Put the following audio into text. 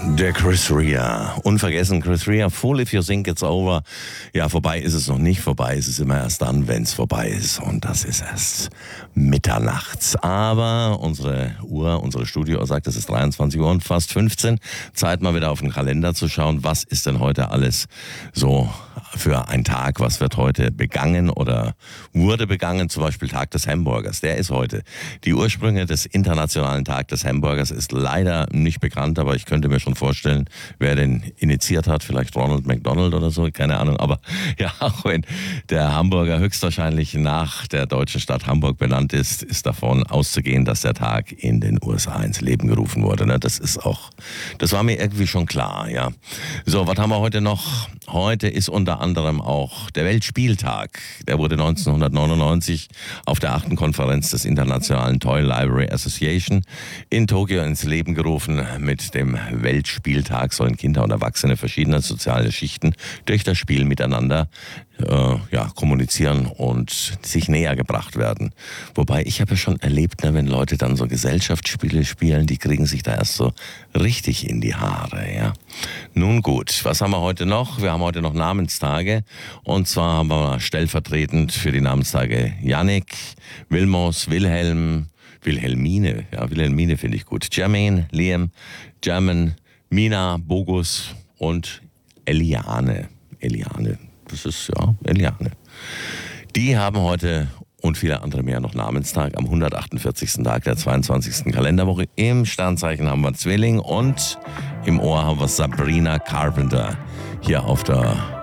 Der Chris Rea. Unvergessen, Chris Rea, Fool If You Think It's Over. Ja, vorbei ist es noch nicht. Vorbei ist es immer erst dann, wenn es vorbei ist. Und das ist erst mitternachts. Aber unsere Uhr, unsere Studiouhr sagt, es ist 23 Uhr und fast 15. Zeit mal wieder auf den Kalender zu schauen. Was ist denn heute alles so für ein Tag? Was wird heute begangen oder wurde begangen? Zum Beispiel Tag des Hamburgers. Der ist heute. Die Ursprünge des Internationalen Tag des Hamburgers ist leider nicht bekannt, aber ich könnte mir schon vorstellen, wer den initiiert hat, vielleicht Ronald McDonald oder so, keine Ahnung. Aber ja, auch wenn der Hamburger höchstwahrscheinlich nach der deutschen Stadt Hamburg benannt ist, ist davon auszugehen, dass der Tag in den USA ins Leben gerufen wurde. Das war mir irgendwie schon klar, ja. So, was haben wir heute noch? Heute ist unter anderem auch der Weltspieltag. Der wurde 1999 auf der 8. Konferenz des Internationalen Toy Library Association in Tokio ins Leben gerufen. Mit dem Weltspieltag sollen Kinder und Erwachsene verschiedener sozialer Schichten durch das Spiel miteinander kommunizieren und sich näher gebracht werden. Wobei, ich habe ja schon erlebt, wenn Leute dann so Gesellschaftsspiele spielen, die kriegen sich da erst so richtig in die Haare, ja. Nun gut, was haben wir heute noch? Wir haben heute noch Namenstage. Und zwar haben wir stellvertretend für die Namenstage Yannick, Wilmos, Wilhelm, Wilhelmine, ja, Wilhelmine finde ich gut. Jermaine, Liam, German, Mina, Bogus und Eliane. Das ist, ja, Eliane. Die haben heute und viele andere mehr noch Namenstag am 148. Tag der 22. Kalenderwoche. Im Sternzeichen haben wir Zwilling und im Ohr haben wir Sabrina Carpenter hier auf der